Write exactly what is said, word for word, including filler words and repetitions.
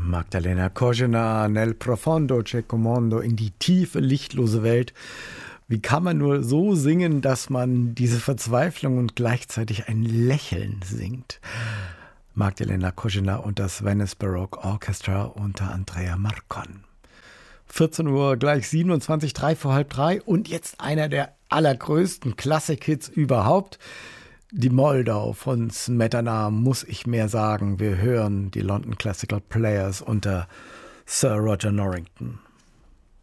Magdalena Kožena, Nel profondo cieco mondo, in die tiefe, lichtlose Welt. Wie kann man nur so singen, dass man diese Verzweiflung und gleichzeitig ein Lächeln singt? Magdalena Kožena und das Venice Baroque Orchestra unter Andrea Marcon. vierzehn Uhr gleich siebenundzwanzig, drei vor halb drei und jetzt einer der allergrößten Klassik-Hits überhaupt. Die Moldau von Smetana, muss ich mehr sagen. Wir hören die London Classical Players unter Sir Roger Norrington.